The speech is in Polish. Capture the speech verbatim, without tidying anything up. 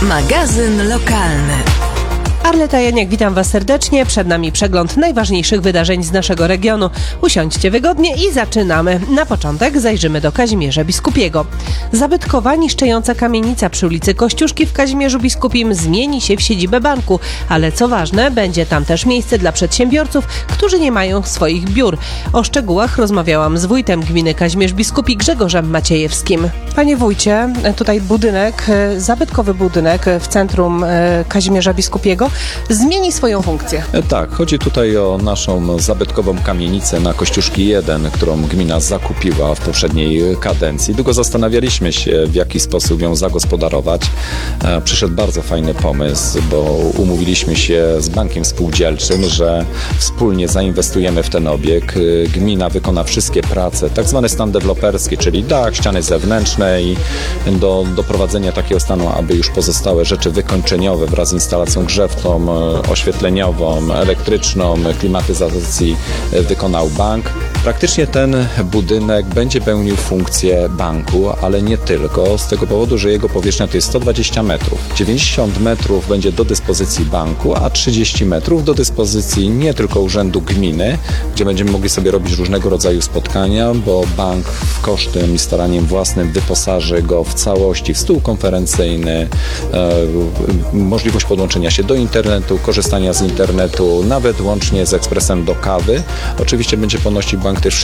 Magazyn lokalny. Arleta Janiak, witam Was serdecznie. Przed nami przegląd najważniejszych wydarzeń z naszego regionu. Usiądźcie wygodnie i zaczynamy. Na początek zajrzymy do Kazimierza Biskupiego. Zabytkowa, niszczejąca kamienica przy ulicy Kościuszki w Kazimierzu Biskupim zmieni się w siedzibę banku, ale co ważne, będzie tam też miejsce dla przedsiębiorców, którzy nie mają swoich biur. O szczegółach rozmawiałam z wójtem gminy Kazimierz Biskupi Grzegorzem Maciejewskim. Panie wójcie, tutaj budynek, zabytkowy budynek w centrum Kazimierza Biskupiego zmieni swoją funkcję. Tak, chodzi tutaj o naszą zabytkową kamienicę na Kościuszki jeden, którą gmina zakupiła w poprzedniej kadencji. Długo zastanawialiśmy się, w jaki sposób ją zagospodarować. Przyszedł bardzo fajny pomysł, bo umówiliśmy się z bankiem spółdzielczym, że wspólnie zainwestujemy w ten obiekt. Gmina wykona wszystkie prace, tak zwane stan deweloperskie, czyli dach, ściany zewnętrzne i do doprowadzenia takiego stanu, aby już pozostałe rzeczy wykończeniowe wraz z instalacją grzewką, oświetleniową, elektryczną, klimatyzacji wykonał bank. Praktycznie ten budynek będzie pełnił funkcję banku, ale nie tylko, z tego powodu, że jego powierzchnia to jest sto dwadzieścia metrów. dziewięćdziesiąt metrów będzie do dyspozycji banku, a trzydzieści metrów do dyspozycji nie tylko urzędu gminy, gdzie będziemy mogli sobie robić różnego rodzaju spotkania, bo bank w kosztem i staraniem własnym wyposaży go w całości w stół konferencyjny, e, możliwość podłączenia się do internetu, korzystania z internetu, nawet łącznie z ekspresem do kawy. Oczywiście będzie ponosił bank też